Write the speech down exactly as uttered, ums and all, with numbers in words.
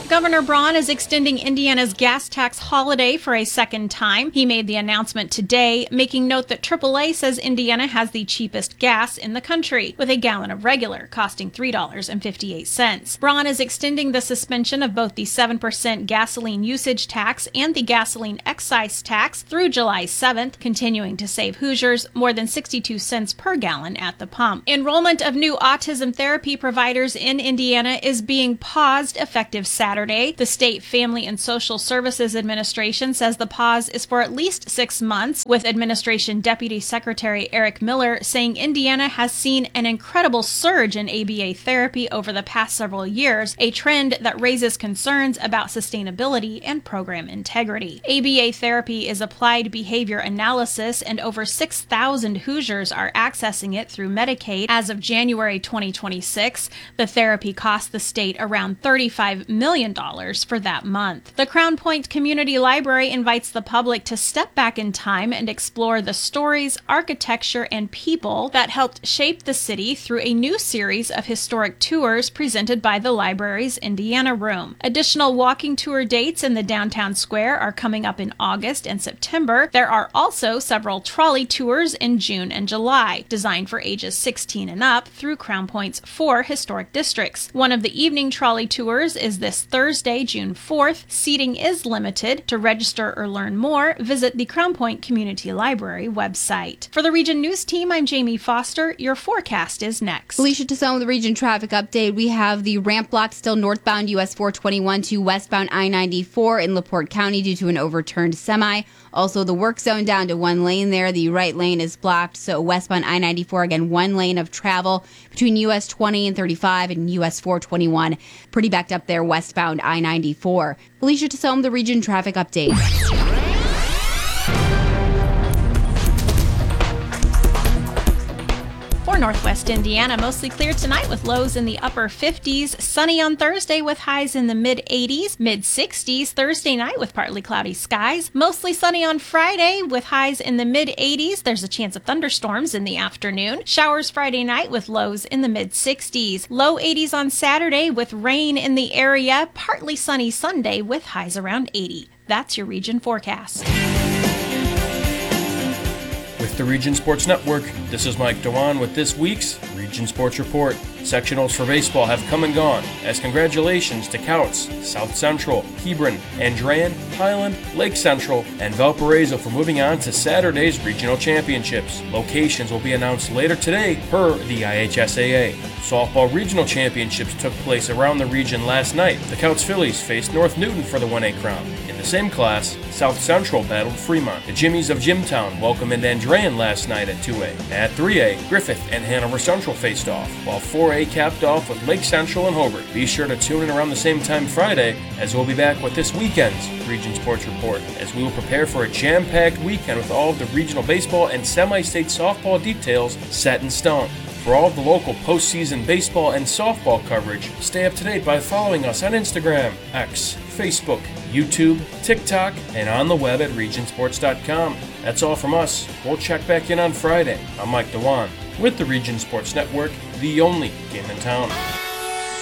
Governor Braun is extending Indiana's gas tax holiday for a second time. He made the announcement today, making note that triple A says Indiana has the cheapest gas in the country, with a gallon of regular costing three dollars and fifty-eight cents. Braun is extending the suspension of both the seven percent gasoline usage tax and the gasoline excise tax through July seventh, continuing to save Hoosiers more than sixty-two cents per gallon at the pump. Enrollment of new autism therapy providers in Indiana is being paused effective Saturday. The State Family and Social Services Administration says the pause is for at least six months, with Administration Deputy Secretary Eric Miller saying Indiana has seen an incredible surge in A B A therapy over the past several years, a trend that raises concerns about sustainability and program integrity. A B A therapy is applied behavior analysis, and over six thousand Hoosiers are accessing it through Medicaid. As of January twenty twenty-six, the therapy cost the state around thirty-five million dollars for that month. The Crown Point Community Library invites the public to step back in time and explore the stories, architecture, and people that helped shape the city through a new series of historic tours presented by the library's Indiana Room. Additional walking tour dates in the downtown square are coming up in August and September. There are also several trolley tours in June and July, designed for ages sixteen and up through Crown Point's four historic districts. One of the evening trolley tours is this Thursday, June fourth. Seating is limited. To register or learn more, visit the Crown Point Community Library website. For the Region News Team, I'm Jamie Foster. Your forecast is next. Alicia Tassone with the Region Traffic Update. We have the ramp block still northbound U S four twenty-one to westbound I ninety-four in LaPorte County due to an overturned semi. Also, the work zone down to one lane there. The right lane is blocked, so westbound I ninety-four, again, one lane of travel between U S twenty and thirty-five and U S four twenty-one. Pretty backed up there, westbound I ninety-four. Alicia Tassone, the Region Traffic Update. For Northwest Indiana, mostly clear tonight with lows in the upper fifties. Sunny on Thursday with highs in the mid-eighties, mid-sixties. Thursday night with partly cloudy skies. Mostly sunny on Friday with highs in the mid-eighties. There's a chance of thunderstorms in the afternoon. Showers Friday night with lows in the mid-sixties. Low eighties on Saturday with rain in the area. Partly sunny Sunday with highs around eighty. That's your region forecast. With the Region Sports Network, this is Mike Dewan with this week's Region Sports Report. Sectionals for baseball have come and gone, as congratulations to Couts, South Central, Hebron, Andrean, Highland, Lake Central, and Valparaiso for moving on to Saturday's regional championships. Locations will be announced later today per the I H S A A. Softball regional championships took place around the region last night. The Couts Phillies faced North Newton for the one A crown. In the same class, South Central battled Fremont. The Jimmies of Jimtown welcomed Andrean last night at two A. At three A, Griffith and Hanover Central faced off, while four A capped off with Lake Central and Hobart. Be sure to tune in around the same time Friday, as we'll be back with this weekend's Region Sports Report, as we will prepare for a jam-packed weekend with all of the regional baseball and semi-state softball details set in stone. For all of the local postseason baseball and softball coverage, stay up to date by following us on Instagram, X, Facebook, YouTube, TikTok, and on the web at region sports dot com. That's all from us. We'll check back in on Friday. I'm Mike Dewan with the Region Sports Network, the only game in town.